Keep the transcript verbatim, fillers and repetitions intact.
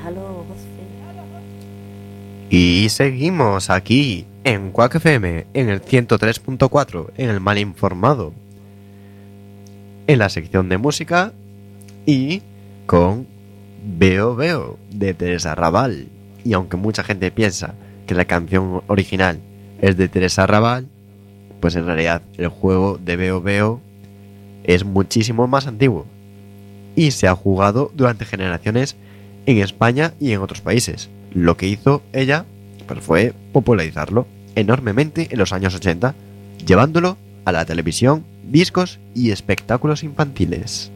Déjalo, José. Y seguimos aquí en Quack F M, en el ciento tres punto cuatro, en el mal informado, en la sección de música y con Veo Veo de Teresa Raval. Y aunque mucha gente piensa que la canción original es de Teresa Raval, pues en realidad el juego de Veo Veo es muchísimo más antiguo y se ha jugado durante generaciones en España y en otros países. Lo que hizo ella pues fue popularizarlo enormemente en los años ochenta, llevándolo a la televisión, discos y espectáculos infantiles.